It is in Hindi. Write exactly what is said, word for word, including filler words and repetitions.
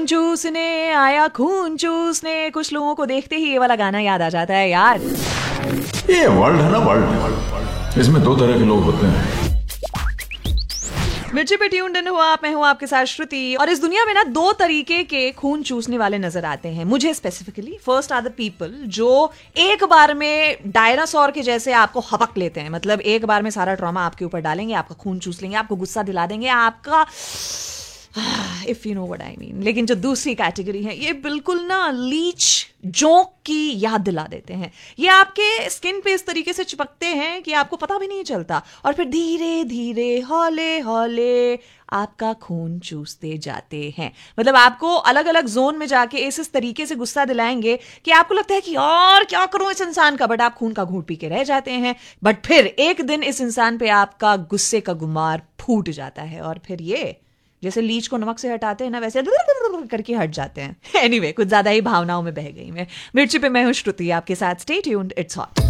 खून चूसने आया खून चूसने, कुछ लोगों को देखते ही ये वाला गाना याद आ जाता है यार। ये वर्ल्ड है ना, वर्ल्ड, इसमें दो तरह के लोग होते हैं। मिर्ची पे ट्यून्ड इन हुआ, मैं हूँ आपके साथ श्रुति। और इस दुनिया में ना दो तरीके के खून चूसने वाले नजर आते हैं मुझे specifically. First are the people जो एक बार में डायनासोर के जैसे आपको हपक लेते हैं, मतलब एक बार में सारा ट्रॉमा आपके ऊपर डालेंगे, आपका खून चूस लेंगे, आपको गुस्सा दिला देंगे, आपका if you know what I mean. लेकिन जो दूसरी कैटेगरी है, ये बिल्कुल ना लीच जोंक की याद दिला देते हैं। ये आपके स्किन पे इस तरीके से चिपकते हैं कि आपको पता भी नहीं चलता, और फिर धीरे धीरे हौले हौले आपका खून चूसते जाते हैं। मतलब आपको अलग अलग जोन में जाके इस इस तरीके से गुस्सा दिलाएंगे कि आपको लगता है कि और क्या करूं इस इंसान का, बट आप खून का घूंट पी के रह जाते हैं। बट फिर एक दिन इस इंसान पे आपका गुस्से का गुमार फूट जाता है, और फिर ये जैसे लीच को नमक से हटाते हैं ना, वैसे करके हट जाते हैं। एनीवे anyway, कुछ ज्यादा ही भावनाओं में बह गई मैं। मिर्ची पे मैं हूं श्रुति आपके साथ। Stay tuned, it's hot.